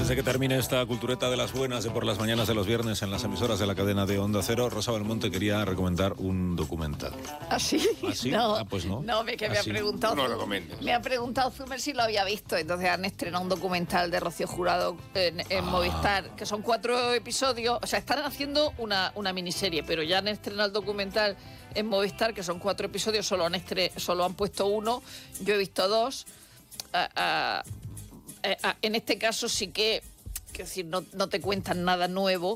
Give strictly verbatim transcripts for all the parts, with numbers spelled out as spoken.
de que termine esta cultureta de las buenas de por las mañanas de los viernes en las emisoras de la cadena de Onda Cero, Rosa Belmonte quería recomendar un documental. ¿Ah, sí? ¿Ah, sí? No, ah, pues no. No, me, que me ¿Ah, ha sí? preguntado. No lo recomiendes. Me ha preguntado Zumer si lo había visto. Entonces han estrenado un documental de Rocío Jurado en, en Ah. Movistar, que son cuatro episodios. O sea, están haciendo una, una miniserie, pero ya han estrenado el documental en Movistar, que son cuatro episodios, solo han, estre- solo han puesto uno. Yo he visto dos. Ah, ah, eh, ah, en este caso sí que, que decir, no, no te cuentan nada nuevo,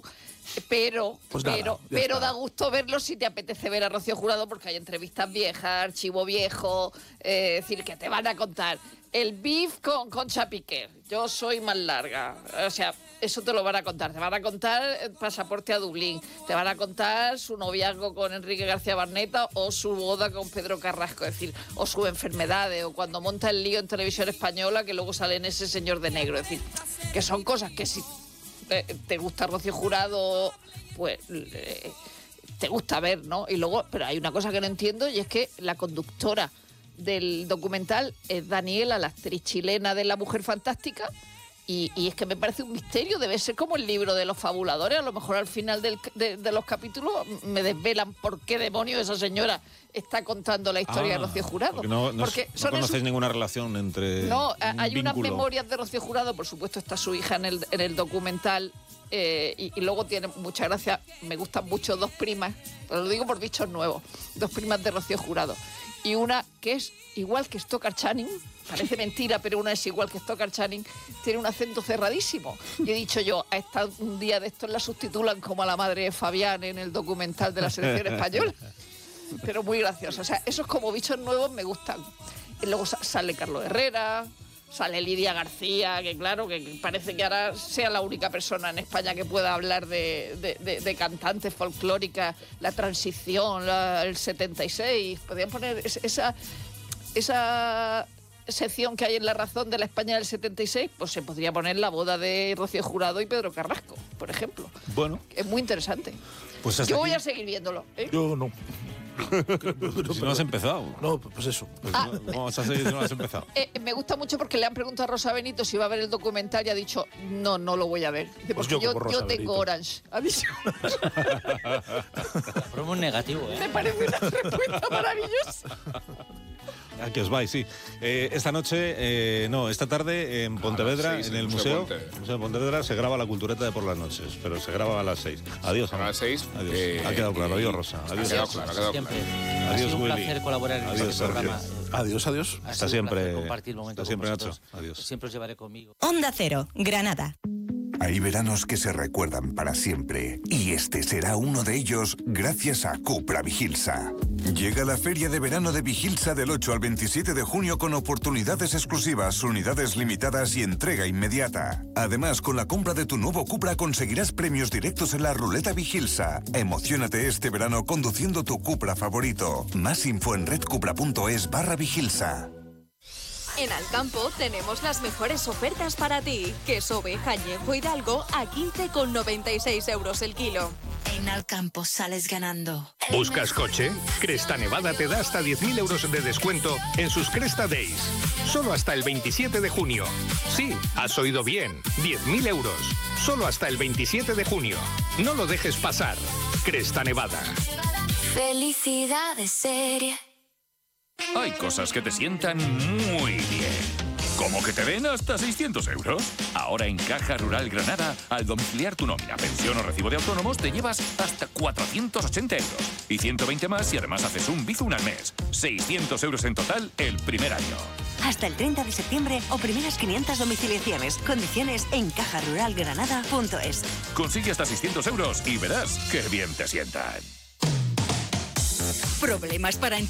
pero, Pues nada, pero, ya pero está. da gusto verlo si te apetece ver a Rocío Jurado, porque hay entrevistas viejas, archivo viejo, eh, es decir, que te van a contar el beef con Concha Piquer. Yo soy más larga, o sea, eso te lo van a contar. Te van a contar el pasaporte a Dublín, te van a contar su noviazgo con Enrique García Barneta o su boda con Pedro Carrasco, es decir, o sus enfermedades, o cuando monta el lío en Televisión Española que luego sale en Ese señor de negro. Es decir, que son cosas que si te, te gusta Rocío Jurado, pues eh, te gusta ver, ¿no? Y luego, pero hay una cosa que no entiendo, y es que la conductora del documental es Daniela, la actriz chilena de La Mujer Fantástica, y, y es que me parece un misterio. Debe ser como el libro de los fabuladores. A lo mejor al final del, de, de los capítulos me desvelan por qué demonios esa señora está contando la historia Ah, de Rocío Jurado. Porque no, no, Porque no son conocéis esos- ninguna relación entre. No, un hay unas vínculo. memorias de Rocío Jurado, por supuesto está su hija en el, en el documental, eh, y, y luego tiene mucha gracia, me gustan mucho dos primas, lo digo por bichos nuevos, dos primas de Rocío Jurado, y una que es igual que Stockard Channing, parece mentira, pero una es igual que Stockard Channing, tiene un acento cerradísimo. Y he dicho yo, a esta, un día de estos la sustitulan como a la madre de Fabián en el documental de la selección española. Pero muy gracioso. O sea, esos como bichos nuevos me gustan. Y luego sa- sale Carlos Herrera, sale Lidia García, que claro, que parece que ahora sea la única persona en España que pueda hablar de, de, de, de cantantes folclóricas, la transición, la- el setenta y seis. Podrían poner es- esa, esa sección que hay en La Razón de la España del setenta y seis, pues se podría poner la boda de Rocío Jurado y Pedro Carrasco, por ejemplo. Bueno, Es muy interesante. pues hasta Yo aquí. voy a seguir viéndolo, ¿eh? Yo no. Si no has empezado. No, pues eso. Pues Ah. no, ¿cómo vas a seguir si no has empezado? Eh, me gusta mucho porque le han preguntado a Rosa Benito si va a ver el documental y ha dicho, no, no lo voy a ver. Dice, Pues porque yo yo, como yo Rosa tengo Benito. Orange. Ha dicho. Promo negativo, ¿eh? Me parece una respuesta maravillosa. Aquí os vais, sí. Eh, esta noche, eh, no, esta tarde en Pontevedra, seis, en en el el museo, Museo Ponte. museo de Pontevedra, se graba la cultureta de por las noches, pero se graba a las seis. Adiós. A Ana. las seis, Adiós. eh, ha quedado claro. y- Adiós, Rosa. Ha Adiós. quedado claro, ha quedado Siempre. claro. Ha Adiós, sido un Willy. placer colaborar en Adiós, este Sergio. programa. Adiós, adiós. Ha Está sido un placer siempre- compartir el momento está siempre con Nacho. vosotros. Adiós. Siempre os llevaré conmigo. Onda Cero, Granada. Hay veranos que se recuerdan para siempre y este será uno de ellos gracias a Cupra Vigilsa. Llega la feria de verano de Vigilsa del ocho al veintisiete de junio con oportunidades exclusivas, unidades limitadas y entrega inmediata. Además, con la compra de tu nuevo Cupra conseguirás premios directos en la ruleta Vigilsa. Emociónate este verano conduciendo tu Cupra favorito. Más info en redcupra.es barra Vigilsa. En Alcampo tenemos las mejores ofertas para ti. Queso oveja añejo Hidalgo a quince con noventa y seis euros el kilo. En Alcampo sales ganando. ¿Buscas coche? Cresta Nevada te da hasta diez mil euros de descuento en sus Cresta Days. Solo hasta el veintisiete de junio. Sí, has oído bien. diez mil euros. Solo hasta el veintisiete de junio. No lo dejes pasar. Cresta Nevada. Felicidades seria. Hay cosas que te sientan muy bien. Como que te den hasta seiscientos euros. Ahora en Caja Rural Granada, al domiciliar tu nómina, pensión o recibo de autónomos, te llevas hasta cuatrocientos ochenta euros. Y ciento veinte más y además haces un Bizum al mes. seiscientos euros en total el primer año. Hasta el treinta de septiembre o primeras quinientas domiciliaciones. Condiciones en caja rural granada punto es. Consigue hasta seiscientos euros y verás qué bien te sientan. ¿Problemas para entrar?